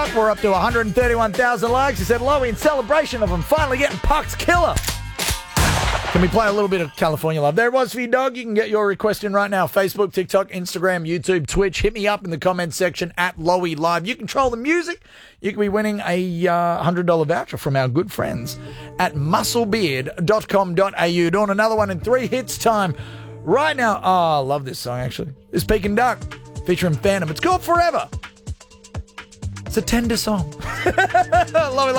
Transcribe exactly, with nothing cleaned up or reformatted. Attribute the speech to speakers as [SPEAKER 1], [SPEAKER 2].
[SPEAKER 1] We're up to one hundred thirty-one thousand likes. He said, Lowy, in celebration of him finally getting Puck's Killer. Can we play a little bit of California Love? There it was for you, dog. You can get your request in right now. Facebook, TikTok, Instagram, YouTube, Twitch. Hit me up in the comments section at Lowy Live. You control the music. You could be winning a uh, one hundred dollars voucher from our good friends at muscle beard dot com dot a u. Doing another one in three hits time right now. Oh, I love this song, actually. It's Pekin Duck featuring Phantom. It's called Forever. It's a tender song. Lowy Live.